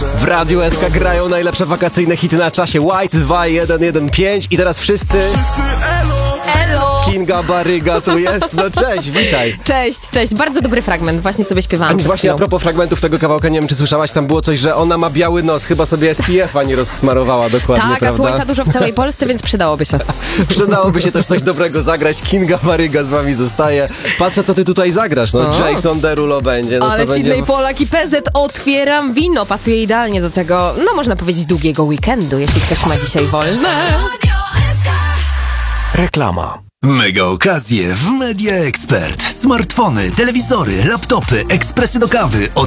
W Radiu SK grają najlepsze wakacyjne hity na czasie. White 2115 i teraz wszyscy... Elo! Kinga Baryga tu jest. No cześć, witaj. Cześć. Bardzo dobry fragment, właśnie sobie śpiewałam. Właśnie a propos fragmentów tego kawałka, nie wiem czy słyszałaś, tam było coś, że ona ma biały nos, chyba sobie SPF-a nie rozsmarowała dokładnie, Tak, prawda? a słońca dużo w całej Polsce, więc przydałoby się. Przydałoby się też coś dobrego zagrać. Kinga Baryga z wami zostaje. Patrzę, co ty tutaj zagrasz. No, Jason Derulo będzie. No, Ale to Sydney będzie... Polak i PZ otwieram wino. Pasuje idealnie do tego, no można powiedzieć, długiego weekendu, jeśli ktoś ma dzisiaj wolne. Reklama. Mega okazje w Media Expert. Smartfony, telewizory, laptopy, ekspresy do kawy.